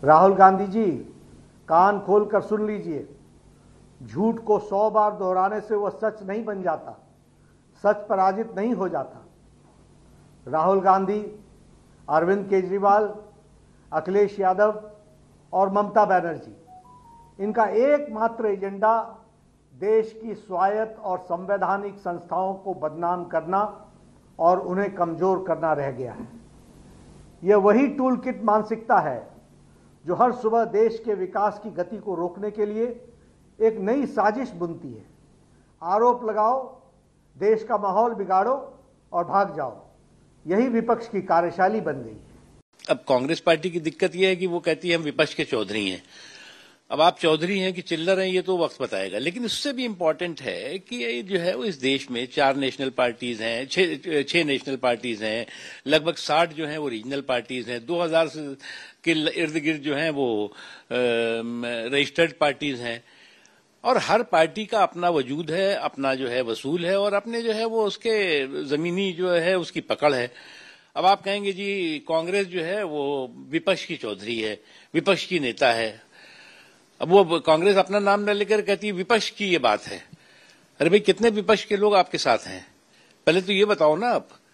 राहुल गांधी जी, कान खोलकर सुन लीजिए, झूठ को 100 बार दोहराने से वह सच नहीं बन जाता, सच पराजित नहीं हो जाता। राहुल गांधी, अरविंद केजरीवाल, अखिलेश यादव और ममता बनर्जी, इनका एकमात्र एजेंडा देश की स्वायत्त और संवैधानिक संस्थाओं को बदनाम करना और उन्हें कमजोर करना रह गया है। यह वही टूल किट मानसिकता है जो हर सुबह देश के विकास की गति को रोकने के लिए एक नई साजिश बुनती है। आरोप लगाओ, देश का माहौल बिगाड़ो और भाग जाओ। यही विपक्ष की कार्यशैली बन गई है। अब कांग्रेस पार्टी की दिक्कत यह है कि वो कहती है हम विपक्ष के चौधरी हैं। अब आप चौधरी हैं कि चिल्लर हैं ये तो वक्त बताएगा, लेकिन उससे भी इम्पोर्टेंट है कि ये जो है वो इस देश में 4 नेशनल पार्टीज हैं, 6 नेशनल पार्टीज हैं, लगभग 60 जो हैं वो रीजनल पार्टीज हैं, 2000 के इर्द गिर्द जो हैं वो रजिस्टर्ड पार्टीज हैं, और हर पार्टी का अपना वजूद है, अपना जो है वसूल है और अपने जो है वो उसके जमीनी जो है उसकी पकड़ है। अब आप कहेंगे जी कांग्रेस जो है वो विपक्ष की चौधरी है, विपक्ष की नेता है। अब वो कांग्रेस अपना नाम न लेकर कहती है विपक्ष की ये बात है। अरे भाई, कितने विपक्ष के लोग आपके साथ हैं? पहले तो ये बताओ ना आप।